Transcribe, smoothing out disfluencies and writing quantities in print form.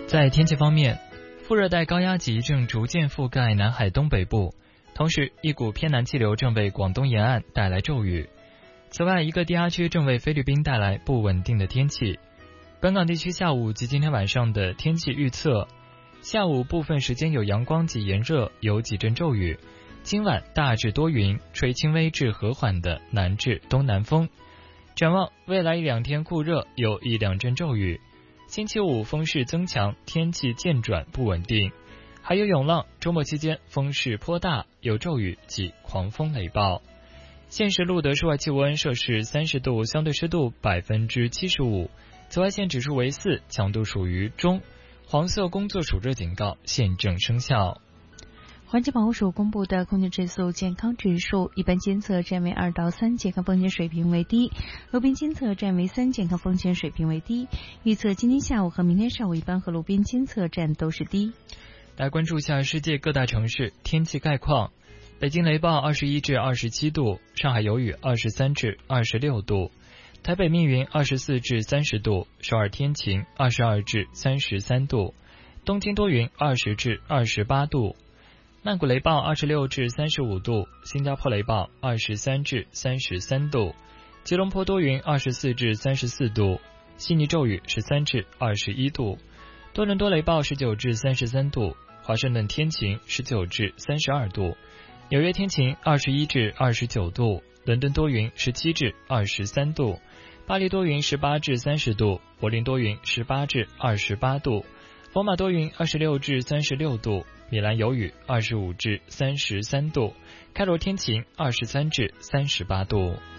在天气方面，副热带高压脊正逐渐覆盖南海东北部，同时一股偏南气流正为广东沿岸带来骤雨。此外，一个低压区正为菲律宾带来不稳定的天气。本港地区下午及今天晚上的天气预测：下午部分时间有阳光及炎热，有几阵骤雨。今晚大致多云，吹轻微至和缓的南至东南风。展望未来1-2天酷热，有1-2阵骤雨。星期五风势增强，天气渐转不稳定，还有涌浪。周末期间风势颇大，有骤雨及狂风雷暴。现时录得室外气温摄氏30度，相对湿度75%，紫外线指数为4，强度属于中，黄色工作暑热警告现正生效。 环境保护署公布的空气质素健康指数，一般监测站为2到3，健康风险水平为低；路边监测站为3，健康风险水平为低。预测今天下午和明天上午，一般和路边监测站都是低。 来关注一下世界各大城市天气概况。北京雷暴21至27度，上海有雨23至26度，台北密云24至30度，首尔天晴22至33度，东京多云20至28度，曼谷雷暴26至35度，新加坡雷暴23至33度，吉隆坡多云24至34度，悉尼骤雨13至21度，多伦多雷暴19至33度，华盛顿天晴19至32度，纽约天晴21至29度，伦敦多云17至23度，巴黎多云18至30度，柏林多云18至28度，罗马多云26至36度，米兰有雨25至33度，开罗天晴23至38度。